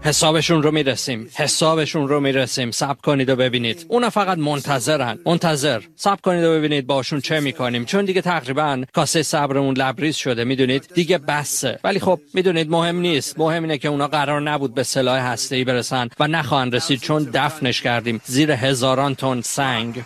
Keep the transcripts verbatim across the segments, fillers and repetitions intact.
حسابشون رو میرسیم حسابشون رو میرسیم صبر کنید و ببینید. اونا فقط منتظرن. منتظر. صبر کنید و ببینید باشون چه میکنیم، چون دیگه تقریبا کاسه صبرمون لبریز شده. میدونید دیگه بسه. ولی خب میدونید مهم نیست. مهم اینه که اونا قرار نبود به سلاح هسته‌ای برسن و نخواهند رسید، چون دفنش کردیم زیر هزاران تن سنگ.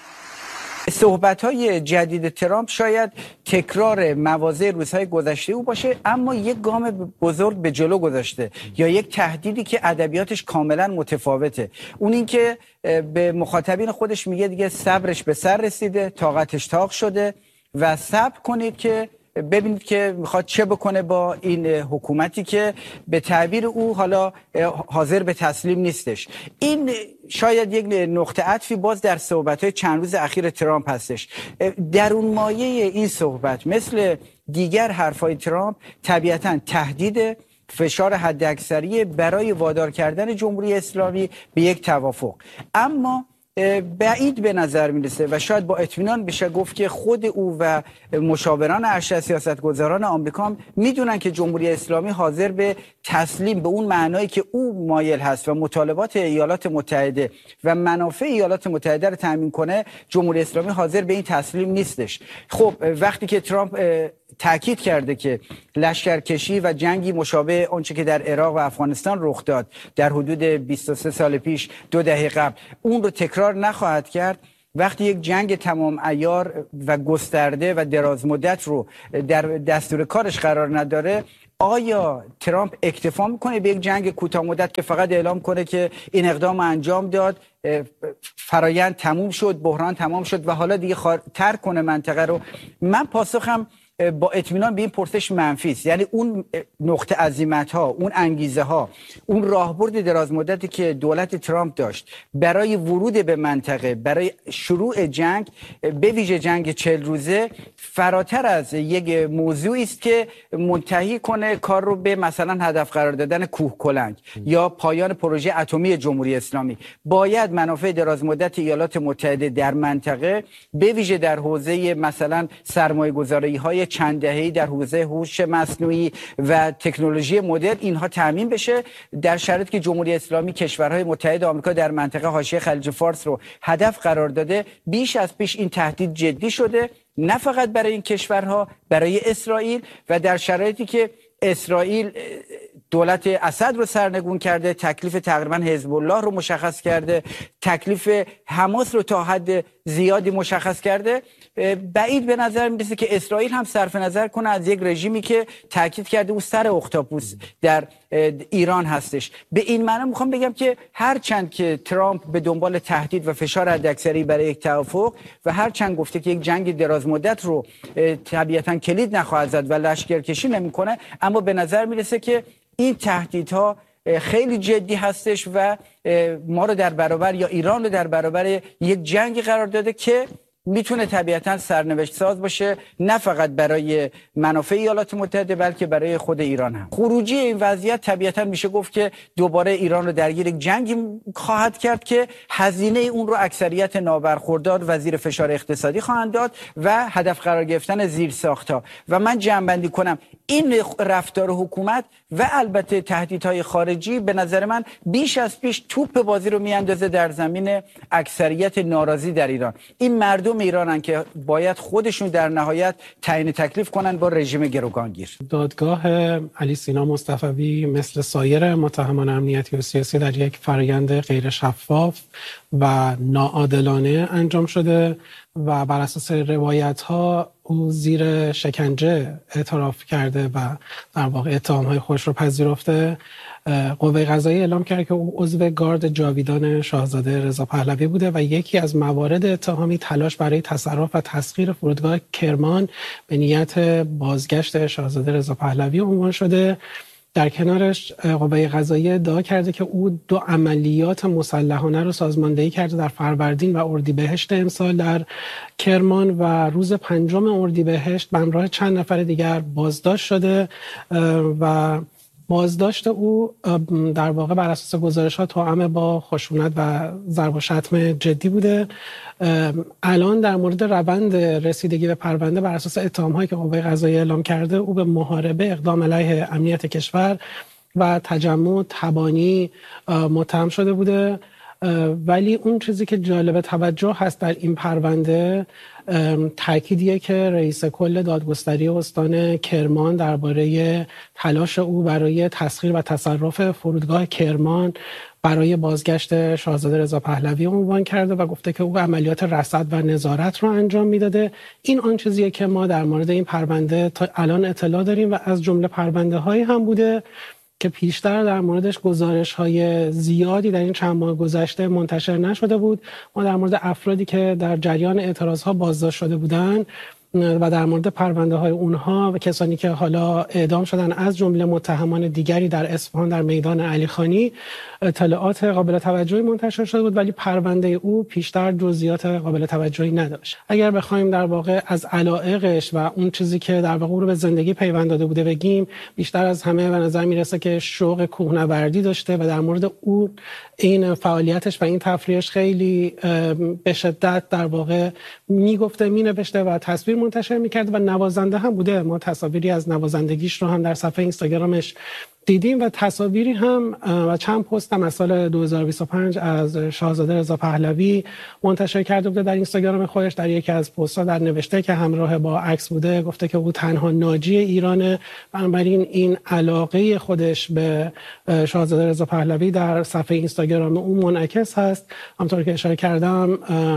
صحبت‌های جدید ترامپ شاید تکرار مواضع روزهای گذشته او باشه، اما یک گام بزرگ به جلو گذاشته یا یک تهدیدی که ادبیاتش کاملا متفاوته. اون این که به مخاطبین خودش میگه دیگه صبرش به سر رسیده، طاقتش طاق شده و صبر کنید که ببینید که میخواد چه بکنه با این حکومتی که به تعبیر او حالا حاضر به تسلیم نیستش. این شاید یک نقطه عطفی باز در صحبت‌های چند روز اخیر ترامپ هستش. در اون مایه این صحبت مثل دیگر حرفای ترامپ طبیعتاً تهدید، فشار حداکثری برای وادار کردن جمهوری اسلامی به یک توافق. اما بعید به نظر میرسه و شاید با اطمینان بشه گفت که خود او و مشاوران ارشد سیاستگزاران آمریکا هم میدونن که جمهوری اسلامی حاضر به تسلیم به اون معنایی که او مایل هست و مطالبات ایالات متحده و منافع ایالات متحده رو تامین کنه، جمهوری اسلامی حاضر به این تسلیم نیستش. خب وقتی که ترامپ تاکید کرده که لشکرکشی و جنگی مشابه آنچه که در عراق و افغانستان رخ داد در حدود بیست و سه سال پیش، دو دهه قبل، اون رو تکرار نخواهد کرد، وقتی یک جنگ تمام عیار و گسترده و دراز مدت رو در دستور کارش قرار نداره، آیا ترامپ اکتفا میکنه به یک جنگ کوتاه مدت که فقط اعلام کنه که این اقدام انجام داد، فرایند تموم شد، بحران تمام شد و حالا دیگه ترک کنه منطقه رو؟ من پاسخم با اطمینان به این پرسش منفی است. یعنی اون نقطه عزیمت ها، اون انگیزه ها، اون راهبرد دراز مدتی که دولت ترامپ داشت برای ورود به منطقه، برای شروع جنگ، به ویژه جنگ چهل روزه، فراتر از یک موضوعی است که منتهی کنه کار رو به مثلا هدف قرار دادن کوه کلنگ یا پایان پروژه اتمی جمهوری اسلامی. باید منافع دراز مدت ایالات متحده در منطقه، به ویژه در حوزه مثلا سرمایه‌گذاری های چند دهه‌ای در حوزه هوش مصنوعی و تکنولوژی مدرن، اینها تامین بشه، در شرایطی که جمهوری اسلامی کشورهای متحد آمریکا در منطقه حاشیه خلیج فارس رو هدف قرار داده. بیش از پیش این تهدید جدی شده، نه فقط برای این کشورها، برای اسرائیل، و در شرایطی که اسرائیل دولت اسد رو سرنگون کرده، تکلیف تقریبا حزب الله رو مشخص کرده، تکلیف حماس رو تا حد زیادی مشخص کرده، بعید به نظر میرسه که اسرائیل هم صرف نظر کنه از یک رژیمی که تاکید کرده او سر اختاپوس در ایران هستش. به این معنی میخوام بگم که هرچند که ترامپ به دنبال تهدید و فشار حداکثری برای یک توافق و هرچند گفته که یک جنگ دراز مدت رو طبیعتاً کلید نخواهد زد و لشکرکشی نمیکنه، اما به نظر میرسه که این تهدیدها خیلی جدی هستش و ما رو در برابر یا ایران رو در برابر یک جنگی قرار داده که میتونه طبیعتاً سرنوشت ساز باشه، نه فقط برای منافع ایالات متحده بلکه برای خود ایران هم. خروجی این وضعیت طبیعتاً میشه گفت که دوباره ایران رو درگیر یک جنگی خواهد کرد که هزینه اون رو اکثریت نابرخوردار و زیر فشار اقتصادی خواهند داد و هدف قرار گرفتن زیرساخت‌ها. و من جمع‌بندی کنم، این رفتار حکومت و البته تهدیدهای خارجی به نظر من بیش از پیش توپ بازی رو میاندازه در زمین اکثریت ناراضی در ایران. این مردم ایرانن که باید خودشون در نهایت تعیین تکلیف کنن با رژیم گروگانگیر. دادگاه علی سینا مصطفوی مثل سایر متهمان امنیتی و سیاسی در یک فرآیند غیر شفاف و ناعادلانه انجام شده و بر اساس روایت‌ها او زیر شکنجه اعتراف کرده و در واقع اتهام‌های خودش رو پذیرفته. قوه قضاییه اعلام کرد که او عضو گارد جاویدان شاهزاده رضا پهلوی بوده و یکی از موارد اتهامی تلاش برای تصرف و تسخیر فرودگاه کرمان به نیت بازگشت شاهزاده رضا پهلوی عنوان شده. در کنارش قوه قضاییه ادعا کرده که او دو عملیات مسلحانه رو سازماندهی کرده در فروردین و اردیبهشت امسال در کرمان و روز پنجم اردیبهشت به همراه چند نفر دیگر بازداشت شده و بازداشت او در واقع بر اساس گزارش‌ها توأم با خشونت و ضرب و شتم جدی بوده. الان در مورد روند رسیدگی به پرونده بر اساس اتهام‌هایی که قوه قضاییه اعلام کرده، او به محاربه اقدام علیه امنیت کشور و تجمع تبانی متهم شده بوده. ولی اون چیزی که جالب توجه هست در این پرونده تأکیدیه که رئیس کل دادگستری استان کرمان درباره تلاش او برای تسخیر و تصرف فرودگاه کرمان برای بازگشت شاهزاده رضا پهلوی عنوان کرده و گفته که او عملیات رصد و نظارت رو انجام میداده. این آن چیزیه که ما در مورد این پرونده تا الان اطلاع داریم و از جمله پرونده هایی هم بوده که پیشتر در موردش گزارش های زیادی در این چند ماه گذشته منتشر نشده بود. ما در مورد افرادی که در جریان اعتراض ها بازداشت شده بودن و در مورد پرونده های اونها و کسانی که حالا اعدام شدن از جمله متهمان دیگری در اصفهان در میدان علی خانی اطلاعات قابل توجهی منتشر شده بود، ولی پرونده او پیشتر جزئیات قابل توجهی نداشت. اگر بخوایم در واقع از علایقش و اون چیزی که در واقع او رو به زندگی پیوند داده بوده بگیم، بیشتر از همه به نظر میرسه که شوق کوهنوردی داشته و در مورد او این فعالیتش و این تفریحش خیلی به شدت در واقع میگفته، مینوشته و تصویر منتشر میکرد و نوازنده هم بوده. ما تصاویری از نوازندگیش رو هم در صفحه اینستاگرامش دیدیم و تصاویری هم و چند پست هم از سال دو هزار و بیست و پنج از شاهزاده رضا پهلوی منتشر کرده بوده در اینستاگرام خودش. در یکی از پست‌ها در نوشته که همراه با عکس بوده گفته که او تنها ناجی ایرانه. بنابراین این علاقه خودش به شاهزاده رضا پهلوی در صفحه اینستاگرام او منعکس هست. همونطور که اشاره کردم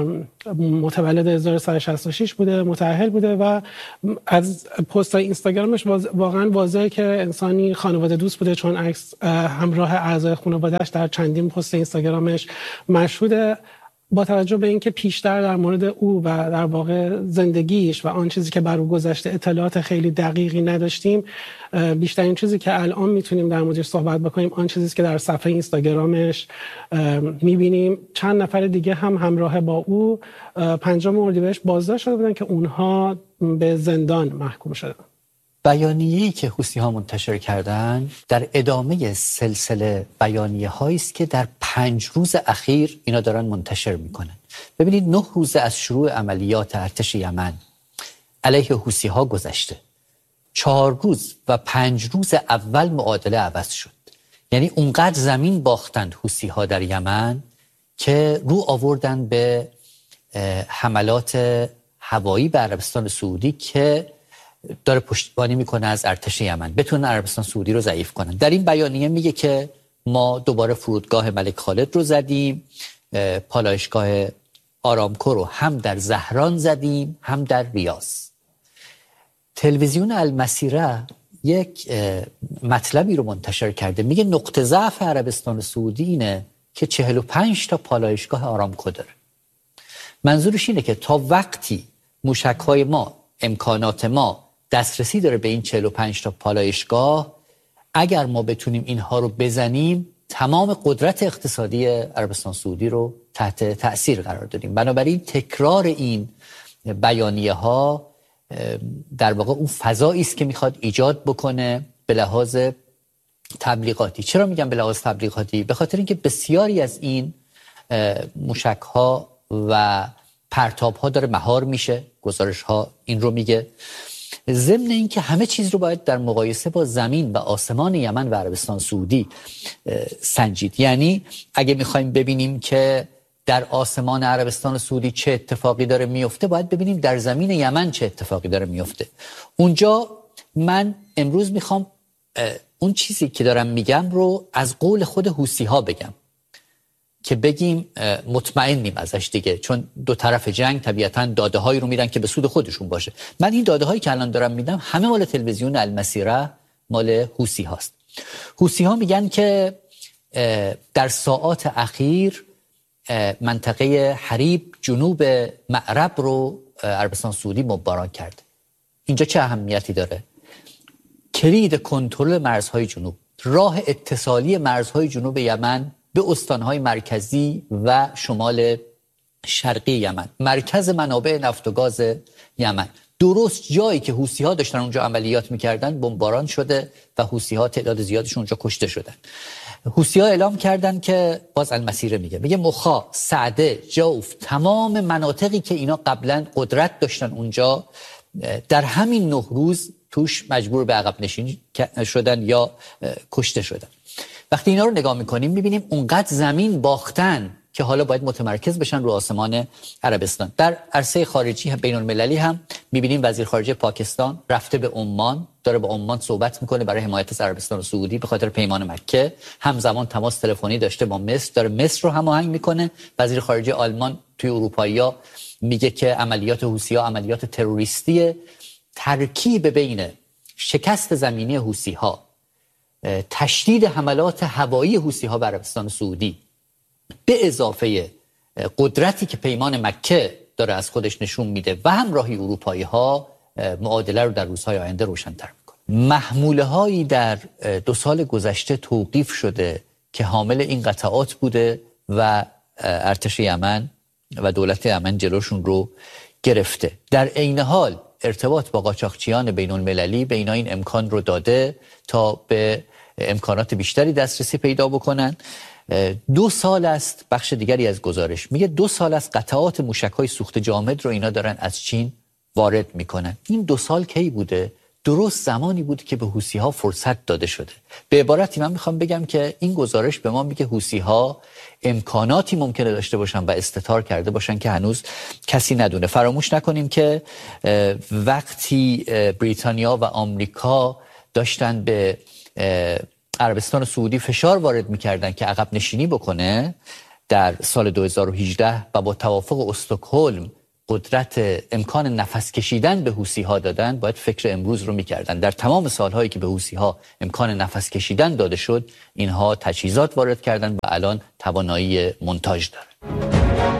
متولد هزار و سیصد و شصت و شش بوده، متأهل بوده و از پست‌های اینستاگرامش واقعا واضحه که انسانی خانواده دوست بوده، چون عکس همراه اعضای خانواده‌اش در چندین پست اینستاگرامش مشهوده. با توجه به اینکه پیشتر در مورد او و در واقع زندگیش و آن چیزی که بر او گذشته اطلاعات خیلی دقیقی نداشتیم، بیشترین چیزی که الان میتونیم در موردش صحبت بکنیم آن چیزی که در صفحه اینستاگرامش میبینیم. چند نفر دیگه هم همراه با او پنجم اردیبهشت بازداشت شده بودن که اونها به زندان محکوم شدن. بیانیه‌ای که حوثی‌ها منتشر کردن در ادامه سلسله بیانیه هایی است که در پنج روز اخیر اینا دارن منتشر میکنن. ببینید نه روز از شروع عملیات ارتش یمن علیه حوثی‌ها گذشته. چهار روز و پنج روز اول معادله عوض شد. یعنی اونقدر زمین باختند حوثی‌ها در یمن که رو آوردن به حملات هوایی به عربستان سعودی که داره پشتیبانی میکنه از ارتش یمن، بتونن عربستان سعودی رو ضعیف کنن. در این بیانیه میگه که ما دوباره فرودگاه ملک خالد رو زدیم، پالایشگاه آرامکو رو هم در زهران زدیم هم در ریاض. تلویزیون المسیره یک مطلبی رو منتشر کرده، میگه نقطه ضعف عربستان سعودی اینه که چهل و پنج تا پالایشگاه آرامکو داره. منظورش اینه که تا وقتی موشک‌های ما، امکانات ما دسترسی داره به این چهل و پنج تا پالایشگاه، اگر ما بتونیم اینها رو بزنیم تمام قدرت اقتصادی عربستان سعودی رو تحت تأثیر قرار دادیم. بنابراین تکرار این بیانیه ها در واقع اون فضایی است که میخواد ایجاد بکنه به لحاظ تبلیغاتی. چرا میگم به لحاظ تبلیغاتی؟ به خاطر اینکه بسیاری از این موشک ها و پرتاب ها داره مهار میشه. گزارش ها این رو میگه. ضمن این که همه چیز رو باید در مقایسه با زمین و آسمان یمن و عربستان سعودی سنجید. یعنی اگه میخوایم ببینیم که در آسمان عربستان سعودی چه اتفاقی داره میفته، باید ببینیم در زمین یمن چه اتفاقی داره میفته. اونجا من امروز میخوام اون چیزی که دارم میگم رو از قول خود حوثی ها بگم که بگیم مطمئنیم ازش دیگه، چون دو طرف جنگ طبیعتاً داده هایی رو میدن که به سود خودشون باشه. من این داده هایی که الان دارم میدم همه مال تلویزیون المسیره، مال حوثی هاست. حوثی ها میگن که در ساعات اخیر منطقه حریب جنوب معرب رو عربستان سعودی مباران کرده. اینجا چه اهمیتی داره؟ کلید کنترل مرزهای جنوب، راه اتصالی مرزهای جنوب یمن به استانهای مرکزی و شمال شرقی یمن، مرکز منابع نفت و گاز یمن، درست جایی که حوثی‌ها داشتن اونجا عملیات می‌کردن بمباران شده و حوثی‌ها تعداد زیادشون اونجا کشته شدن. حوثی‌ها اعلام کردن که باز المسیره میگه میگه مخا، سعده، جوف، تمام مناطقی که اینا قبلا قدرت داشتن اونجا در همین نه روز توش مجبور به عقب نشینی شدن یا کشته شدن. وقتی اینا رو نگاه میکنیم میبینیم اونقدر زمین باختن که حالا باید متمرکز بشن رو آسمان عربستان. در عرصه خارجی بین المللی هم میبینیم وزیر خارجه پاکستان رفته به عمان، داره با عمان صحبت میکنه برای حمایت از عربستان سعودی به خاطر پیمان مکه. همزمان تماس تلفنی داشته با مصر، داره مصر رو هماهنگ میکنه. وزیر خارجه آلمان توی اروپایی‌ها میگه که عملیات حوثی‌ها عملیات تروریستیه. ترکیب بین شکست زمینی حوثی‌ها، تشدید حملات هوایی حوثی‌ها بر عربستان سعودی به اضافه قدرتی که پیمان مکه داره از خودش نشون میده و همراهی اروپایی ها معادله رو در روزهای آینده روشن‌تر میکنه. محموله هایی در دو سال گذشته توقیف شده که حامل این قطعات بوده و ارتش یمن و دولت یمن جلوشون رو گرفته. در عین حال ارتباط با قاچاقچیان بین المللی به اینا این امکان رو داده تا به امکانات بیشتری دسترسی پیدا بکنن. دو سال است، بخش دیگری از گزارش میگه دو سال از قطعات موشک‌های سوخت جامد رو اینا دارن از چین وارد میکنن. این دو سال کی بوده؟ درست زمانی بود که به حوثی‌ها فرصت داده شده. به عبارتی من میخوام بگم که این گزارش به ما میگه حوثی‌ها امکاناتی ممکنه داشته باشن و استتار کرده باشن که هنوز کسی ندونه. فراموش نکنیم که وقتی بریتانیا و آمریکا داشتن به عربستان سعودی فشار وارد می‌کردن که عقب نشینی بکنه در سال دو هزار و هجده و با توافق استکهلم قدرت امکان نفس کشیدن به حوثی‌ها دادن، باید فکر امروز رو می‌کردن. در تمام سال‌هایی که به حوثی‌ها امکان نفس کشیدن داده شد، اینها تجهیزات وارد کردن و الان توانایی مونتاژ دارن.